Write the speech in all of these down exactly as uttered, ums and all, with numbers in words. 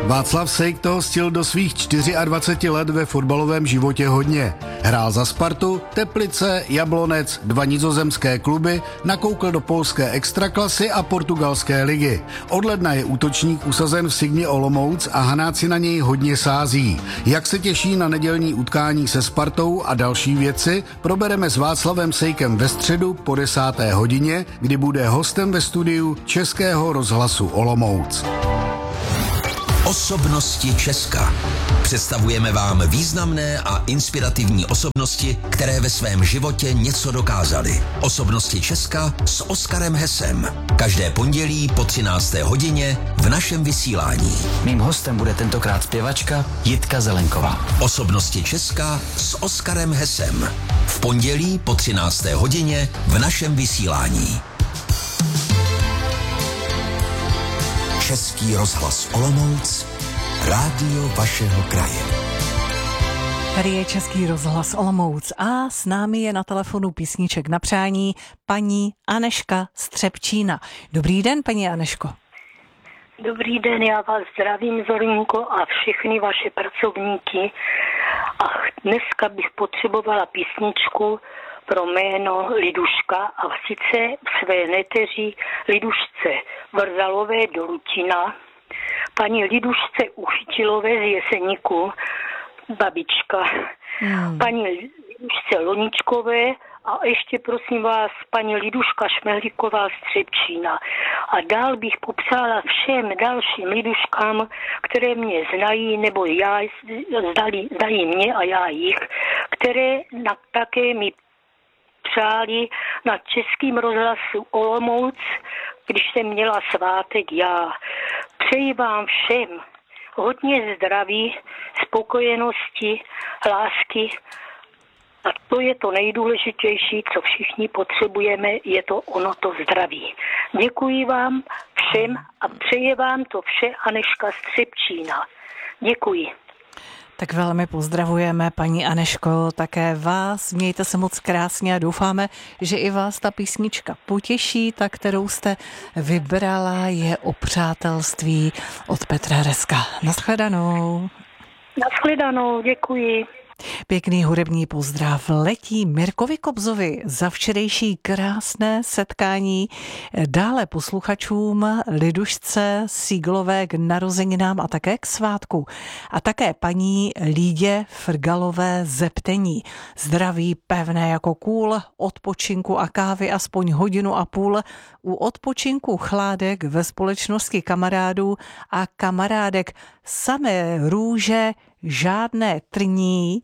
Václav Sejk toho stihl do svých dvaceti čtyř let ve fotbalovém životě hodně. Hrál za Spartu, Teplice, Jablonec, dva nizozemské kluby, nakoukl do polské extraklasy a portugalské ligy. Od ledna je útočník usazen v Signě Olomouc a Hanáci na něj hodně sází. Jak se těší na nedělní utkání se Spartou a další věci, probereme s Václavem Sejkem ve středu po desáté hodině, kdy bude hostem ve studiu Českého rozhlasu Olomouc. Osobnosti Česka. Představujeme vám významné a inspirativní osobnosti, které ve svém životě něco dokázaly. Osobnosti Česka s Oskarem Hesem. Každé pondělí po třinácté hodině v našem vysílání. Mým hostem bude tentokrát zpěvačka Jitka Zelenková. Osobnosti Česka s Oskarem Hesem. V pondělí po třinácté hodině v našem vysílání. Český rozhlas Olomouc, rádio vašeho kraje. Tady je Český rozhlas Olomouc a s námi je na telefonu písniček na přání paní Anežka z Třebčína. Dobrý den, paní Anežko. Dobrý den, já vás zdravím, Zorinko, a všechny vaše pracovníky. A dneska bych potřebovala písničku pro jméno Liduška, a sice své neteři Lidušce Vrzalové do Lutina, paní Lidušce Uchytilové z Jeseníku, babička, hmm. paní Lidušce Loničkové a ještě prosím vás paní Liduška Šmehlíková z Třebčína. A dál bych popsala všem dalším Liduškám, které mě znají, nebo já, zdali, znají mě a já jich, které na, také mi přáli na Českým rozhlasu Olomouc, když jsem měla svátek já. Přeji vám všem hodně zdraví, spokojenosti, lásky, a to je to nejdůležitější, co všichni potřebujeme, je to ono to zdraví. Děkuji vám všem a přeji vám to vše Anežka z Třebčína. Děkuji. Tak velmi pozdravujeme, paní Anežko, také vás. Mějte se moc krásně a doufáme, že i vás ta písnička potěší. Ta, kterou jste vybrala, je O přátelství od Petra Reska. Nashledanou. Nashledanou, děkuji. Pěkný hudební pozdrav letí Mirkovi Kobzovi za včerejší krásné setkání, dále posluchačům Lidušce Síglové k narozeninám a také k svátku a také paní Lídě Frgalové zeptení. Zdraví pevné jako kůl, odpočinku a kávy aspoň hodinu a půl, u odpočinku chládek ve společnosti kamarádů a kamarádek, samé růže, žádné trní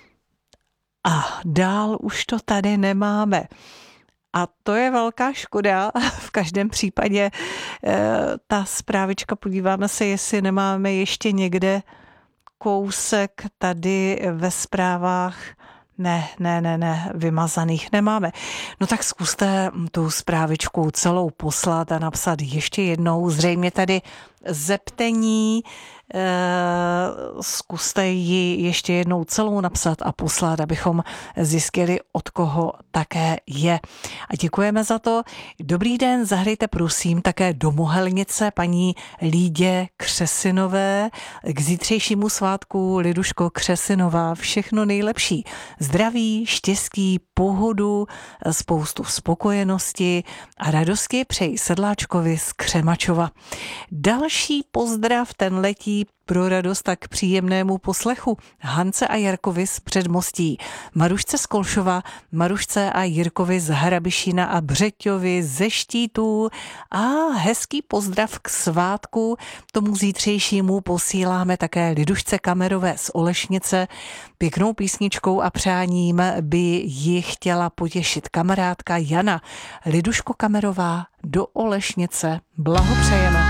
a dál už to tady nemáme. A to je velká škoda. V každém případě ta zprávička, podíváme se, jestli nemáme ještě někde kousek tady ve zprávách. Ne, ne, ne, ne, vymazaných nemáme. No tak zkuste tu zprávičku celou poslat a napsat ještě jednou. Zřejmě tady zeptení, e, zkuste ji ještě jednou celou napsat a poslat, abychom zjistili, od koho také je. A děkujeme za to. Dobrý den, zahrajte prosím také do Mohelnice paní Lídě Křesinové. K zítřejšímu svátku Liduško Křesinová všechno nejlepší. Zdraví, štěstí, pohodu, spoustu spokojenosti a radosti přeji Sedláčkovi z Křemačova. Další pozdrav, ten letí pro radost tak příjemnému poslechu Hance a Jarkovi z Předmostí, Marušce z Kolšova, Marušce a Jirkovi z Hrabišína a Břeťovi ze Štítů a hezký pozdrav k svátku. Tomu zítřejšímu posíláme také Lidušce Kamerové z Olešnice. Pěknou písničkou a přáním by ji chtěla potěšit kamarádka Jana. Liduško Kamerová do Olešnice. Blahopřejeme.